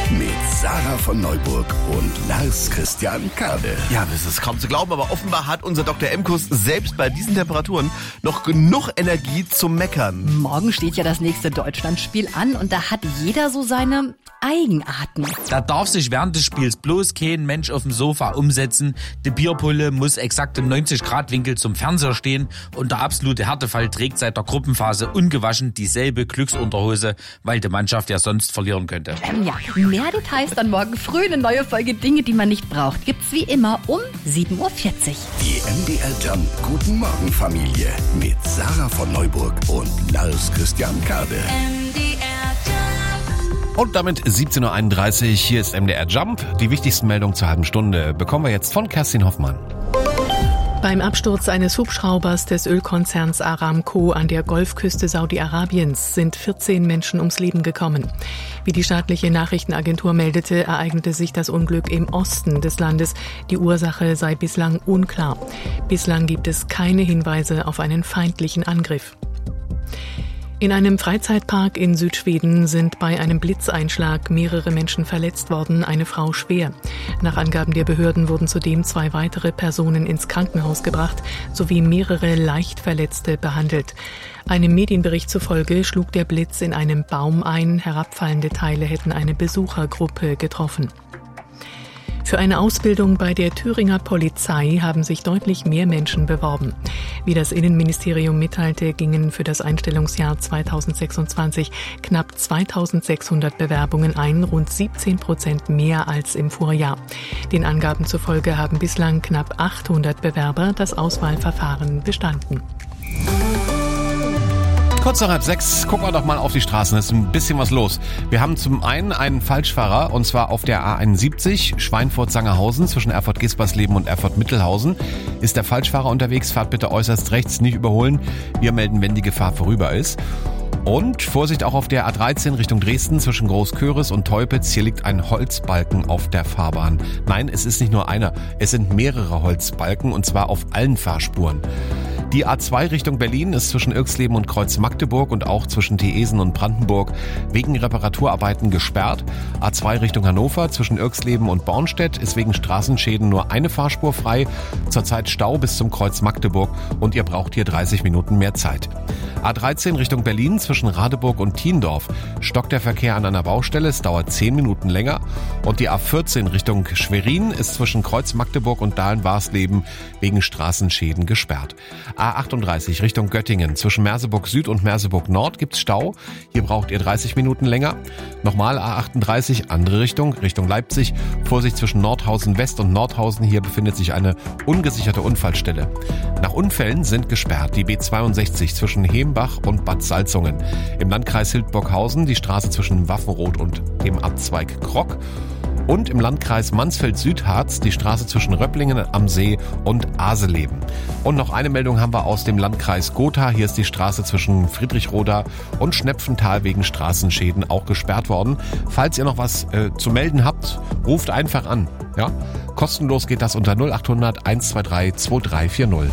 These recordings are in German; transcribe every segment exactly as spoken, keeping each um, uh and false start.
mit Sarah von Neuburg und Lars Christian Kade. Ja, das ist kaum zu glauben, aber offenbar hat unser Doktor Emkus selbst bei diesen Temperaturen noch genug Energie zum Meckern. Morgen steht ja das nächste Deutschlandspiel an und da hat jeder so seine Eigenarten. Da darf sich während des Spiels bloß kein Mensch auf dem Sofa umsetzen. Die Bierpulle muss exakt im neunzig Grad Winkel zum Fernseher stehen und der absolute Härtefall trägt seit der Gruppenphase ungewaschen dieselbe Glücksunterhose, weil die Mannschaft ja sonst verlieren könnte. Ähm, ja, mehr Details dann morgen früh. Eine neue Folge Dinge, die man nicht braucht, gibt's wie immer um sieben Uhr vierzig. Die M D R Jump Guten Morgen Familie mit Sarah von Neuburg und Lars Christian Kade. Und damit siebzehn Uhr einunddreißig, hier ist M D R Jump. Die wichtigsten Meldungen zur halben Stunde bekommen wir jetzt von Kerstin Hoffmann. Beim Absturz eines Hubschraubers des Ölkonzerns Aramco an der Golfküste Saudi-Arabiens sind vierzehn Menschen ums Leben gekommen. Wie die staatliche Nachrichtenagentur meldete, ereignete sich das Unglück im Osten des Landes. Die Ursache sei bislang unklar. Bislang gibt es keine Hinweise auf einen feindlichen Angriff. In einem Freizeitpark in Südschweden sind bei einem Blitzeinschlag mehrere Menschen verletzt worden, eine Frau schwer. Nach Angaben der Behörden wurden zudem zwei weitere Personen ins Krankenhaus gebracht, sowie mehrere leicht Verletzte behandelt. Einem Medienbericht zufolge schlug der Blitz in einem Baum ein, herabfallende Teile hätten eine Besuchergruppe getroffen. Für eine Ausbildung bei der Thüringer Polizei haben sich deutlich mehr Menschen beworben. Wie das Innenministerium mitteilte, gingen für das Einstellungsjahr zweitausendsechsundzwanzig knapp zweitausendsechshundert Bewerbungen ein, rund siebzehn Prozent mehr als im Vorjahr. Den Angaben zufolge haben bislang knapp achthundert Bewerber das Auswahlverfahren bestanden. Kurz nach halb sechs, gucken wir doch mal auf die Straßen, es ist ein bisschen was los. Wir haben zum einen einen Falschfahrer, und zwar auf der A einundsiebzig, Schweinfurt-Sangerhausen, zwischen Erfurt-Gispersleben und Erfurt-Mittelhausen. Ist der Falschfahrer unterwegs, fahrt bitte äußerst rechts, nicht überholen. Wir melden, wenn die Gefahr vorüber ist. Und Vorsicht auch auf der A dreizehn Richtung Dresden zwischen Großköris und Teupitz. Hier liegt ein Holzbalken auf der Fahrbahn. Nein, es ist nicht nur einer, es sind mehrere Holzbalken, und zwar auf allen Fahrspuren. Die A zwei Richtung Berlin ist zwischen Irxleben und Kreuz Magdeburg und auch zwischen Theesen und Brandenburg wegen Reparaturarbeiten gesperrt. A zwei Richtung Hannover zwischen Irxleben und Bornstedt ist wegen Straßenschäden nur eine Fahrspur frei. Zurzeit Stau bis zum Kreuz Magdeburg und ihr braucht hier dreißig Minuten mehr Zeit. A dreizehn Richtung Berlin zwischen Radeburg und Thiendorf stockt der Verkehr an einer Baustelle, es dauert zehn Minuten länger. Und die A vierzehn Richtung Schwerin ist zwischen Kreuz Magdeburg und Dahlen-Warsleben wegen Straßenschäden gesperrt. A achtunddreißig Richtung Göttingen zwischen Merseburg Süd und Merseburg Nord gibt's Stau. Hier braucht ihr dreißig Minuten länger. Nochmal A achtunddreißig, andere Richtung, Richtung Leipzig. Vorsicht zwischen Nordhausen West und Nordhausen. Hier befindet sich eine ungesicherte Unfallstelle. Nach Unfällen sind gesperrt die B zweiundsechzig zwischen Hembach und Bad Salzungen. Im Landkreis Hildburghausen die Straße zwischen Waffenroth und dem Abzweig Krock. Und im Landkreis Mansfeld-Südharz die Straße zwischen Röpplingen am See und Aseleben. Und noch eine Meldung haben wir aus dem Landkreis Gotha. Hier ist die Straße zwischen Friedrichroda und Schnepfenthal wegen Straßenschäden auch gesperrt worden. Falls ihr noch was äh, zu melden habt, ruft einfach an. Ja? Kostenlos geht das unter null achthundert eins zwei drei zwei drei vier null.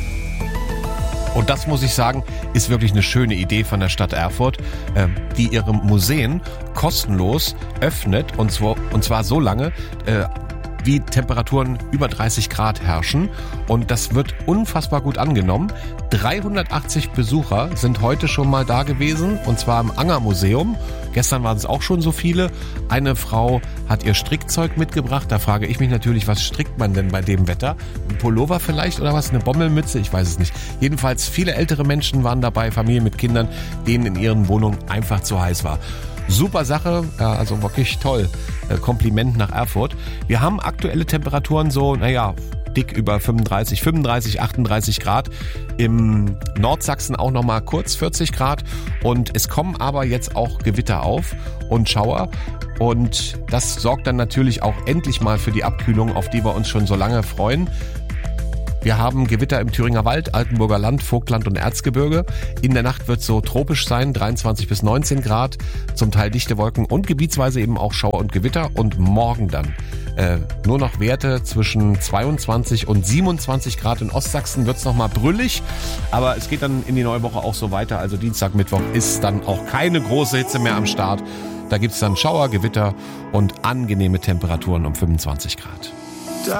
Und das, muss ich sagen, ist wirklich eine schöne Idee von der Stadt Erfurt, äh, die ihre Museen kostenlos öffnet, und zwar, und zwar so lange, äh, wie Temperaturen über dreißig Grad herrschen. Und das wird unfassbar gut angenommen. dreihundertachtzig Besucher sind heute schon mal da gewesen, und zwar im Anger-Museum. Gestern waren es auch schon so viele. Eine Frau hat ihr Strickzeug mitgebracht. Da frage ich mich natürlich, was strickt man denn bei dem Wetter? Ein Pullover vielleicht oder was? Eine Bommelmütze? Ich weiß es nicht. Jedenfalls viele ältere Menschen waren dabei, Familien mit Kindern, denen in ihren Wohnungen einfach zu heiß war. Super Sache, ja, also wirklich toll. Kompliment nach Erfurt. Wir haben aktuelle Temperaturen so, naja, dick über fünfunddreißig, fünfunddreißig, achtunddreißig Grad. Im Nordsachsen auch nochmal kurz vierzig Grad. Und es kommen aber jetzt auch Gewitter auf und Schauer. Und das sorgt dann natürlich auch endlich mal für die Abkühlung, auf die wir uns schon so lange freuen. Wir haben Gewitter im Thüringer Wald, Altenburger Land, Vogtland und Erzgebirge. In der Nacht wird es so tropisch sein, dreiundzwanzig bis neunzehn Grad, zum Teil dichte Wolken und gebietsweise eben auch Schauer und Gewitter. Und morgen dann äh, nur noch Werte zwischen zweiundzwanzig und siebenundzwanzig Grad. In Ostsachsen wird es nochmal brüllig, aber es geht dann in die neue Woche auch so weiter. Also Dienstag, Mittwoch ist dann auch keine große Hitze mehr am Start. Da gibt's dann Schauer, Gewitter und angenehme Temperaturen um fünfundzwanzig Grad.